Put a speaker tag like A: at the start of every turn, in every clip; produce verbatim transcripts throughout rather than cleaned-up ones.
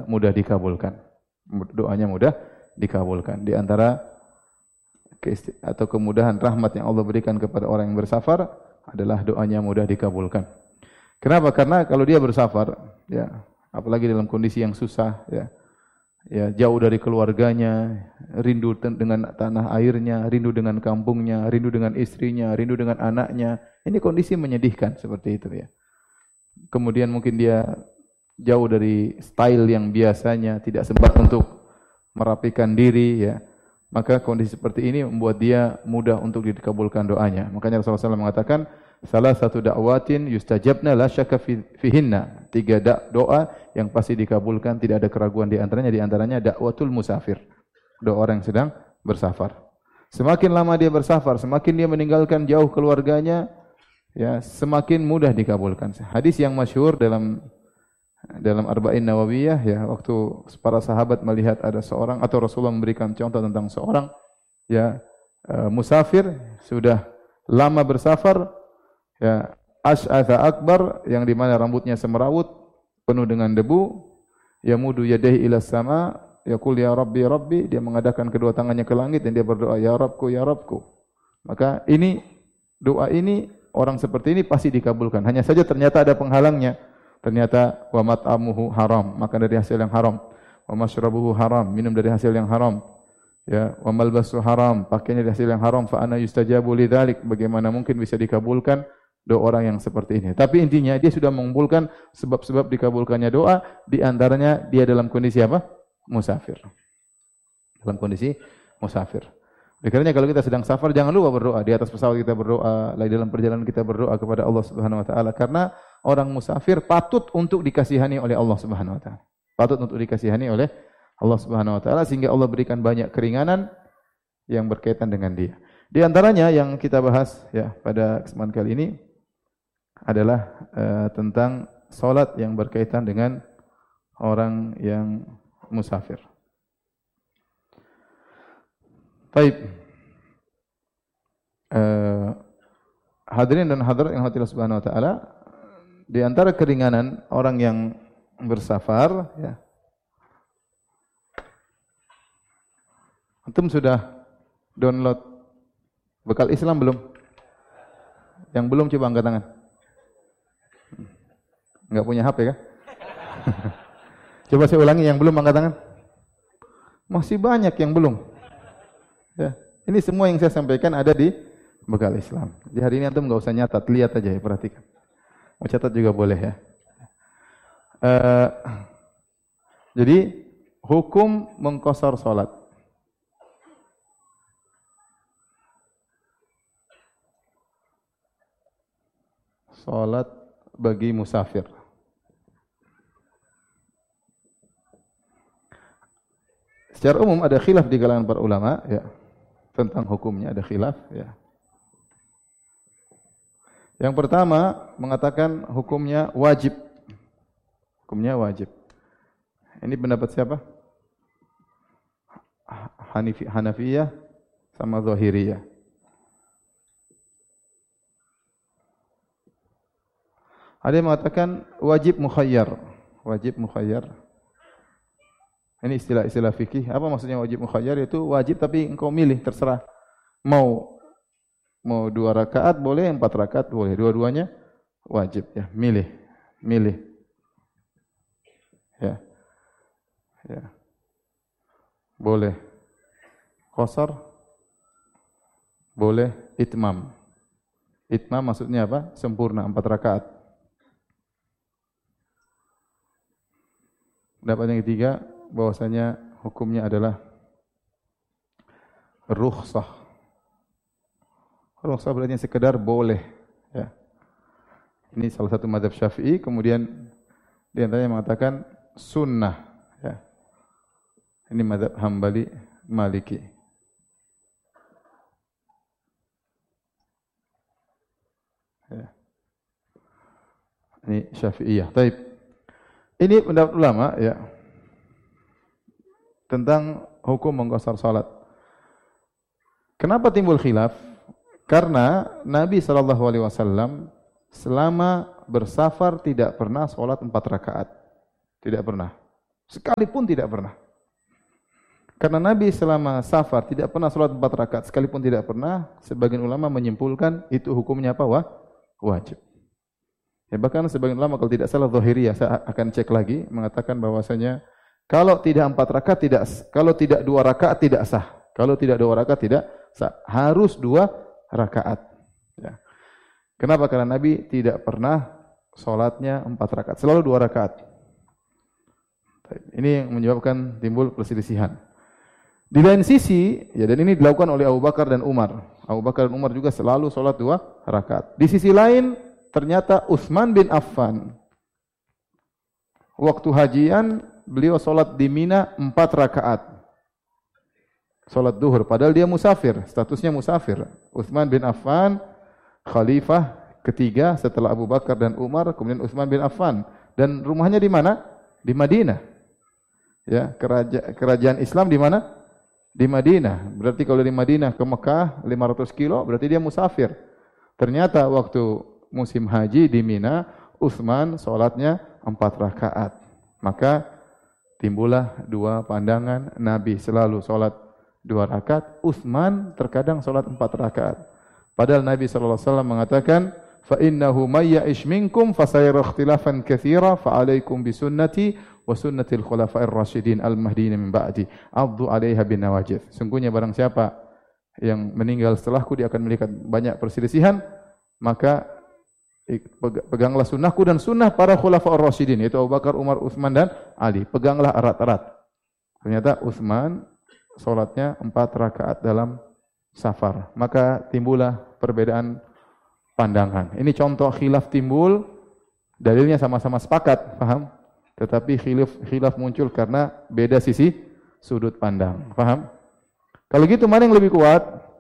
A: mudah dikabulkan. Doanya mudah dikabulkan. Di antara atau kemudahan rahmat yang Allah berikan kepada orang yang bersafar adalah doanya mudah dikabulkan. Kenapa? Karena kalau dia bersafar, ya, apalagi dalam kondisi yang susah, ya, ya jauh dari keluarganya, rindu dengan tanah airnya, rindu dengan kampungnya, rindu dengan istrinya, rindu dengan anaknya. Ini kondisi menyedihkan seperti itu, ya. Kemudian mungkin dia jauh dari style yang biasanya, tidak sempat untuk merapikan diri, ya. Maka kondisi seperti ini membuat dia mudah untuk dikabulkan doanya. Makanya Rasulullah shallallahu alaihi wasallam mengatakan, salah satu dakwatin yustajabna la syakka fihinna. Tiga doa yang pasti dikabulkan, tidak ada keraguan di antaranya. Di antaranya dakwatul musafir, doa orang yang sedang bersafar. Semakin lama dia bersafar, semakin dia meninggalkan jauh keluarganya, ya, semakin mudah dikabulkan. Hadis yang masyhur dalam dalam Arba'in Nawawiyah, ya, waktu para sahabat melihat ada seorang atau Rasulullah memberikan contoh tentang seorang, ya, uh, musafir sudah lama bersafar, ya, asy'atha akbar, yang di mana rambutnya semerawut penuh dengan debu, yamudu yadayhi ila sama, yaqul ya rabbi ya rabbi, dia mengadakan kedua tangannya ke langit dan dia berdoa ya Rabbku ya Rabbku. Maka ini doa ini orang seperti ini pasti dikabulkan. Hanya saja ternyata ada penghalangnya. Ternyata wa mat'amuhu haram, makan dari hasil yang haram. Wa mashrabuhu haram, minum dari hasil yang haram. Ya, wa malbasu haram, pakainya dari hasil yang haram. Fa ana yustajabu lidzalik, bagaimana mungkin bisa dikabulkan doa orang yang seperti ini. Tapi intinya dia sudah mengumpulkan sebab-sebab dikabulkannya doa, di antaranya dia dalam kondisi apa? Musafir. Dalam kondisi musafir. Oleh karenanya kalau kita sedang safar jangan lupa berdoa. Di atas pesawat kita berdoa, lagi dalam perjalanan kita berdoa kepada Allah Subhanahu wa taala, karena orang musafir patut untuk dikasihani oleh Allah Subhanahu wa taala. Patut untuk dikasihani oleh Allah Subhanahu wa taala sehingga Allah berikan banyak keringanan yang berkaitan dengan dia. Di antaranya yang kita bahas, ya, pada kesempatan kali ini adalah uh, tentang salat yang berkaitan dengan orang yang musafir. Baik. Uh, hadirin dan hadirat yang Allah Subhanahu wa taala, di antara keringanan orang yang bersafar, ya. Antum sudah download Bekal Islam belum? Yang belum coba angkat tangan. Enggak punya H P kah? Coba saya ulangi, yang belum angkat tangan. Masih banyak yang belum. Ya, ini semua yang saya sampaikan ada di Bekal Islam. Di hari ini antum enggak usah nyatat, lihat aja ya, perhatikan. Mau catat juga boleh, ya. Uh, jadi hukum mengqashar salat. Salat bagi musafir. Secara umum ada khilaf di kalangan para ulama, ya, tentang hukumnya, ada khilaf, ya. Yang pertama mengatakan hukumnya wajib. Hukumnya wajib. Ini pendapat siapa? Hanifi, Hanafiyah sama Zahiriyah. Ada yang mengatakan wajib mukhayyar. Wajib mukhayyar. Ini istilah-istilah fikih. Apa maksudnya wajib mukhayyar? Itu wajib tapi engkau milih, terserah. Mau mau dua rakaat boleh, empat rakaat boleh. Dua-duanya wajib, ya. Milih, milih. Ya. Ya. Boleh qashar, boleh itmam. Itmam maksudnya apa? Sempurna, empat rakaat. Pendapat yang ketiga bahwasanya hukumnya adalah rukhsah. Rukhsah berarti sekedar boleh, ya. Ini salah satu mazhab Syafi'i, kemudian di antaranya mengatakan sunnah, ya. Ini mazhab Hambali, Maliki. Ya. Ini Syafi'iyah. Baik. Ini pendapat ulama, ya, tentang hukum mengqashar salat. Kenapa timbul khilaf? Karena Nabi sallallahu alaihi wasallam selama bersafar tidak pernah salat empat rakaat. Tidak pernah. Sekalipun tidak pernah. Karena Nabi selama safar tidak pernah sholat empat rakaat, sekalipun tidak pernah, sebagian ulama menyimpulkan itu hukumnya apa? Wah, wajib. Ya, bahkan sebagian ulama kalau tidak salah Zahiriyah, saya akan cek lagi, mengatakan bahwasanya kalau tidak empat rakaat tidak, kalau tidak dua rakaat tidak sah. Kalau tidak dua rakaat tidak sah. Harus dua rakaat. Ya. Kenapa? Karena Nabi tidak pernah sholatnya empat rakaat, selalu dua rakaat. Ini yang menyebabkan timbul perselisihan. Di lain sisi, ya, dan ini dilakukan oleh Abu Bakar dan Umar. Abu Bakar dan Umar juga selalu sholat dua rakaat. Di sisi lain, ternyata Utsman bin Affan, waktu hajian, beliau sholat di Mina empat rakaat. Sholat duhur, padahal dia musafir, statusnya musafir. Utsman bin Affan, khalifah ketiga setelah Abu Bakar dan Umar, kemudian Utsman bin Affan. Dan rumahnya di mana? Di Madinah. Ya, kerajaan, kerajaan Islam di mana? Di Madinah. Berarti kalau di Madinah ke Mekah lima ratus kilo, berarti dia musafir. Ternyata waktu musim haji di Mina, Utsman sholatnya empat rakaat. Maka timbullah dua pandangan, Nabi selalu sholat dua rakaat, Utsman terkadang sholat empat rakaat. Padahal Nabi shallallahu alaihi wasallam mengatakan, فَإِنَّهُ مَنْ يَعِشْ مِنْكُمْ فَسَيَرَى اخْتِلَافًا كَثِيرًا فَعَلَيْكُمْ بِسُنَّتِي وَسُنَّةِ الْخُلَفَاءِ الرَّاشِدِينَ الْمَهْدِيِّينَ مِنْ بَعْدِي عَضُّوا عَلَيْهَا بِالنَّوَاجِذِ. Sungguhnya barang siapa yang meninggal setelahku, dia akan melihat banyak perselisihan, maka peganglah sunnahku dan sunnah para khulafa'ur rasyidin, yaitu Abu Bakar, Umar, Utsman dan Ali. Peganglah erat-erat. Ternyata Utsman salatnya empat rakaat dalam safar. Maka timbullah perbedaan pandangan. Ini contoh khilaf timbul, dalilnya sama-sama sepakat, paham? Tetapi khilaf khilaf muncul karena beda sisi sudut pandang, paham? Kalau gitu mana yang lebih kuat?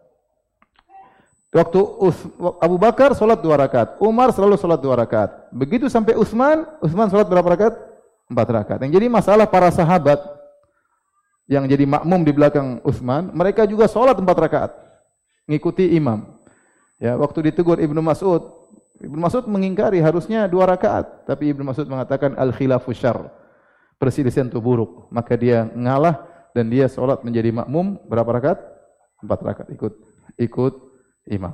A: Waktu Abu Bakar salat dua rakaat, Umar selalu salat dua rakaat. Begitu sampai Utsman, Utsman salat berapa rakaat? Empat rakaat. Yang jadi masalah para sahabat yang jadi makmum di belakang Utsman, mereka juga salat empat rakaat, ngikuti imam. Ya, waktu ditegur Ibnu Mas'ud, Ibnu Mas'ud mengingkari harusnya dua rakaat, tapi Ibnu Mas'ud mengatakan al-khilafu syarr. Perselisihan itu buruk, maka dia ngalah dan dia salat menjadi makmum berapa rakaat? Empat rakaat, ikut ikut imam.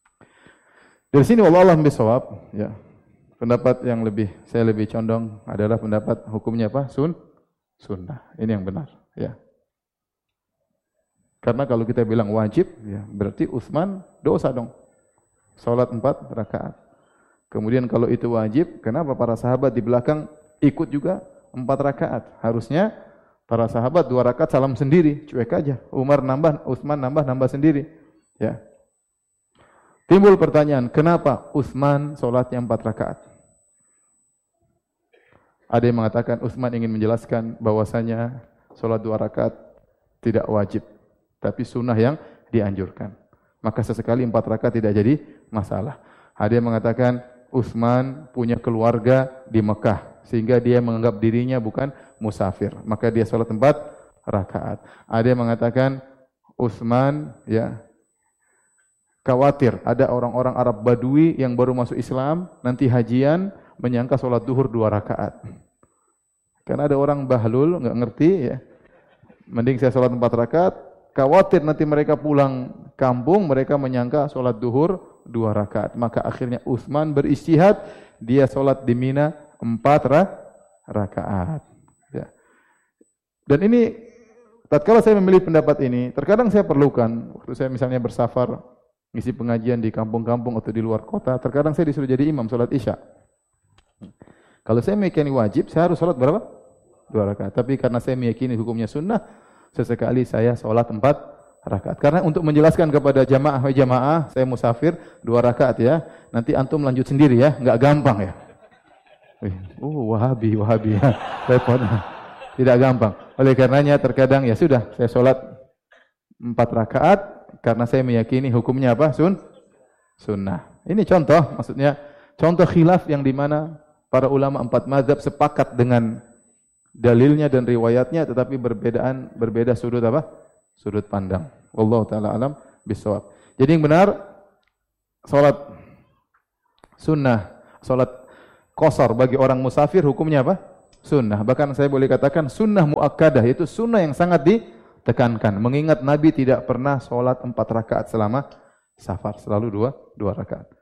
A: Dari sini wallahu a'lam bishawab, ya. Pendapat yang lebih saya lebih condong adalah pendapat hukumnya apa? Sun sunnah. Ini yang benar, ya. Karena kalau kita bilang wajib, ya, berarti Utsman dosa dong. Salat empat rakaat. Kemudian kalau itu wajib, kenapa para sahabat di belakang ikut juga empat rakaat? Harusnya para sahabat dua rakaat salam sendiri, cuek aja. Umar nambah, Utsman nambah, nambah sendiri. Ya. Timbul pertanyaan, kenapa Utsman salatnya empat rakaat? Ada yang mengatakan Utsman ingin menjelaskan bahwasanya salat dua rakaat tidak wajib, tapi sunnah yang dianjurkan. Maka sesekali empat rakaat tidak jadi masalah. Ada yang mengatakan Utsman punya keluarga di Mekah, sehingga dia menganggap dirinya bukan musafir, maka dia salat empat rakaat. Ada yang mengatakan Utsman, ya, khawatir ada orang-orang Arab Badui yang baru masuk Islam, nanti hajian menyangka salat duhur dua rakaat. Karena ada orang bahlul, enggak ngerti, ya. Mending saya salat empat rakaat, khawatir nanti mereka pulang kampung, mereka menyangka salat duhur dua rakaat. Maka akhirnya Utsman beristihad, dia salat di Mina empat rakaat. Ya. Dan ini, tatkala saya memilih pendapat ini, terkadang saya perlukan, waktu saya misalnya bersafar, ngisi pengajian di kampung-kampung atau di luar kota, terkadang saya disuruh jadi imam salat isya. Kalau saya meyakini wajib, saya harus salat berapa? Dua rakaat. Tapi karena saya meyakini hukumnya sunnah, sesekali saya salat empat rakaat. Karena untuk menjelaskan kepada jamaah, jamaah, saya musafir dua rakaat ya. Nanti antum lanjut sendiri ya, enggak gampang ya. Oh, Wahabi, Wahabi ya. Repot. Tidak gampang. Oleh karenanya terkadang ya sudah, saya salat empat rakaat karena saya meyakini hukumnya apa? Sun sunnah. Ini contoh, maksudnya contoh khilaf yang di mana para ulama empat mazhab sepakat dengan dalilnya dan riwayatnya, tetapi berbedaan berbeda sudut apa? Sudut pandang. Wallahu taala alam bisawab. Jadi yang benar salat sunnah, salat qashar bagi orang musafir hukumnya apa? sunnah. Bahkan saya boleh katakan sunnah muakkadah, yaitu sunnah yang sangat ditekankan. Mengingat Nabi tidak pernah sholat empat rakaat selama safar, selalu dua, dua rakaat.